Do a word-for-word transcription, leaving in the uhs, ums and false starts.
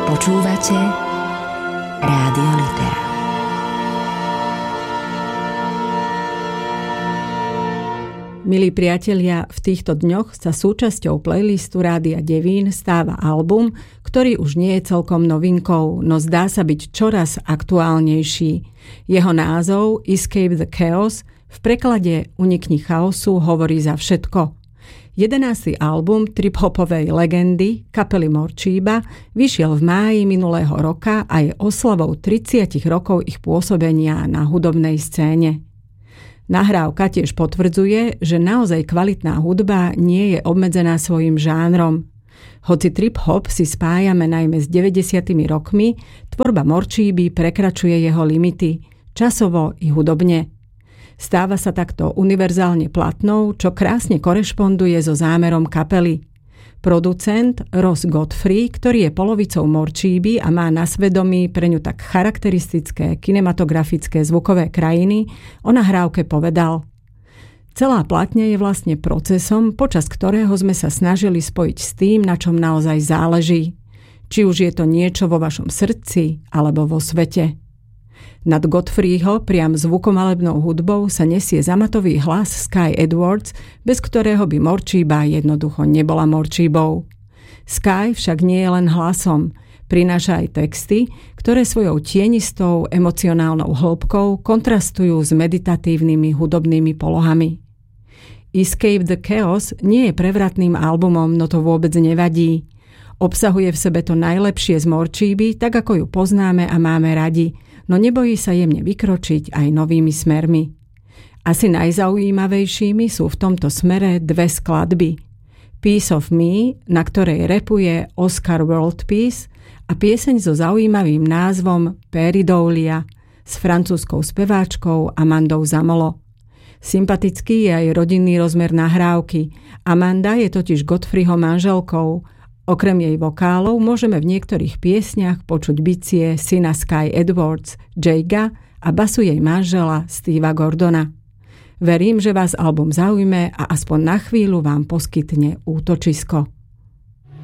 Počúvate Rádio Litera. Milí priatelia, v týchto dňoch sa súčasťou playlistu Rádia Devín stáva album, ktorý už nie je celkom novinkou, no zdá sa byť čoraz aktuálnejší. Jeho názov Escape the Chaos, v preklade Unikni chaosu, hovorí za všetko. jedenásty album trip-hopovej legendy kapely Morčíba vyšiel v máji minulého roka a je oslavou tridsať rokov ich pôsobenia na hudobnej scéne. Nahrávka tiež potvrdzuje, že naozaj kvalitná hudba nie je obmedzená svojim žánrom. Hoci trip-hop si spájame najmä s deväťdesiatymi rokmi, tvorba Morčíby prekračuje jeho limity, časovo i hudobne. Stáva sa takto univerzálne platnou, čo krásne korešponduje so zámerom kapely. Producent Ross Godfrey, ktorý je polovicou Morčíby a má na svedomí pre ňu tak charakteristické kinematografické zvukové krajiny, o nahrávke povedal: Celá platňa je vlastne procesom, počas ktorého sme sa snažili spojiť s tým, na čom naozaj záleží. Či už je to niečo vo vašom srdci alebo vo svete. Nad Godfreyho priam zvukomalebnou hudbou sa nesie zamatový hlas Sky Edwards, bez ktorého by Morčíba jednoducho nebola Morčíbou. Sky však nie je len hlasom, prináša aj texty, ktoré svojou tienistou emocionálnou hĺbkou kontrastujú s meditatívnymi hudobnými polohami. Escape the Chaos nie je prevratným albumom, no to vôbec nevadí. Obsahuje v sebe to najlepšie z Morčíby, tak ako ju poznáme a máme radi, no nebojí sa jemne vykročiť aj novými smermi. Asi najzaujímavejšími sú v tomto smere dve skladby. Piece of Me, na ktorej rapuje Oscar World Peace, a pieseň so zaujímavým názvom Pareidolia s francúzskou speváčkou Amandou Zamolo. Sympatický je aj rodinný rozmer nahrávky. Amanda je totiž Godfreyho manželkou. Okrem jej vokálov môžeme v niektorých piesniach počuť bicie syna Sky Edwards, Jakea, a basu jej manžela Steva Gordona. Verím, že vás album zaujme a aspoň na chvíľu vám poskytne útočisko.